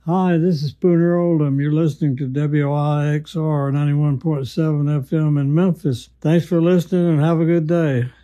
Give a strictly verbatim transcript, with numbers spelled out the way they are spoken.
Hi, this is Spooner Oldham. You're listening to W I X R ninety-one point seven F M in Memphis. Thanks for listening and have a good day.